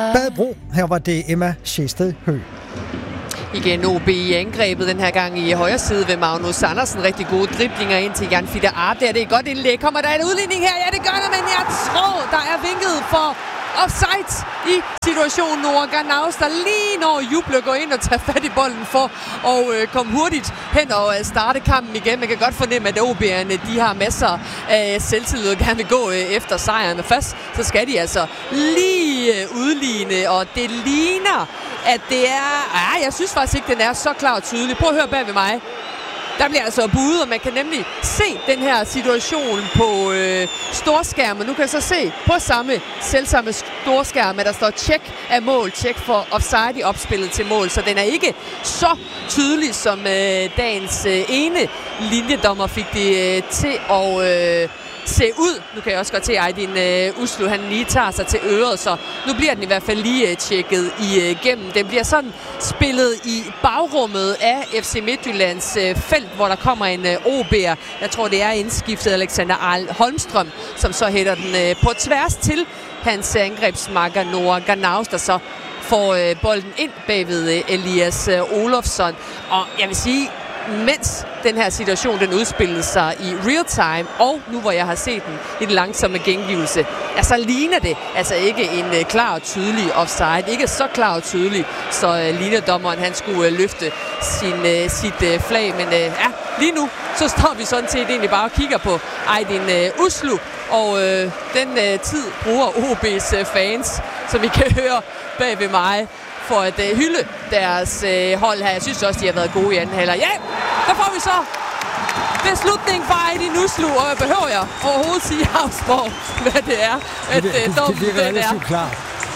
Badebro. Her var det Emma Sjæsted Høgh. Igen OB i angrebet den her gang i højre side ved Magnus Andersen. Rigtig gode driblinger ind til Jan Fiete Arp. Det er et godt indlæg. Kommer der en udligning her? Ja, det gør der, men jeg tror, der er vinket for offside i situationen. Noah Ganaus, der lige når Juble går ind og tager fat i bolden for at komme hurtigt hen og starte kampen igen. Man kan godt fornemme, at OB'erne de har masser af selvtillid og gerne vil gå efter sejren. Men først så skal de altså lige udligne, og det ligner, at det er... jeg synes faktisk ikke, den er så klar og tydelig. Prøv at høre bag ved mig. Der bliver altså budet, og man kan nemlig se den her situation på storskærmen. Nu kan jeg så se på selvsamme storskærm, at der står tjek af mål, tjek for offside i opspillet til mål. Så den er ikke så tydelig, som dagens ene linjedommer fik det til at se ud. Nu kan jeg også godt se, at Aydin Uslu, han lige tager sig til øret, så nu bliver den i hvert fald lige tjekket igennem. Den bliver sådan spillet i bagrummet af FC Midtjyllands felt, hvor der kommer en OB'er. Jeg tror, det er indskiftet Alexander Arl Holmstrøm, som så hætter den på tværs til hans angrebsmakker Noah Ganaus, der så får bolden ind bagved Elias Olofsson. Og jeg vil sige, mens den her situation den udspillede sig i real time, og nu hvor jeg har set den i den langsomme gengivelse, så ligner det altså ikke en klar og tydelig offside. Ikke så klar og tydelig, så linjedommeren han skulle løfte sit flag. Men lige nu så står vi sådan set egentlig bare og kigger på Aydin Uslu, og den tid bruger OB's fans, som I kan høre bag ved mig, for at hylde deres hold her. Jeg synes også, de har været gode i anden halvleg. Ja, der får vi så beslutning fra Aydin Uslu, og jeg behøver jeg overhovedet sige Havsborg, hvad det er, at dommen den er. Klart.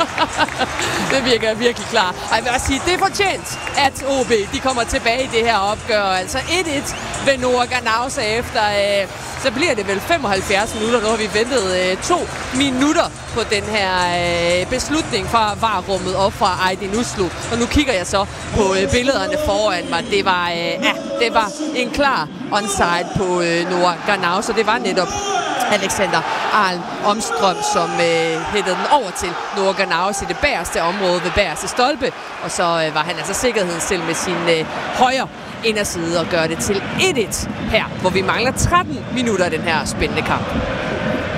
Det virker virkelig klar. Og jeg vil også sige, det er fortjent, at OB de kommer tilbage i det her opgør. Altså 1-1 ved Noah Ganaus efter... så bliver det vel 75 minutter. Nu har vi ventet 2 minutter på den her beslutning fra VAR-rummet op fra Aydin Uslu. Og nu kigger jeg så på billederne foran mig. Det var en klar onside på Noah Ganaus, og det var netop Alexander Arl Holmstrøm, som hættede den over til Noah Ganaus i det bagerste område ved bagerste stolpe. Og så var han altså sikkerheden selv med sin højre inderside og gør det til 1-1 her, hvor vi mangler 13 minutter af den her spændende kamp.